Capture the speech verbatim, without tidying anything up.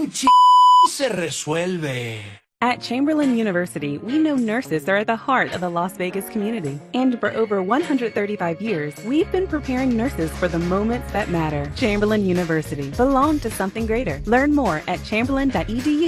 ch... se resuelve? At Chamberlain University, we know nurses are at the heart of the Las Vegas community. And for over one hundred thirty-five years, we've been preparing nurses for the moments that matter. Chamberlain University. Belong to something greater. Learn more at chamberlain dot e d u.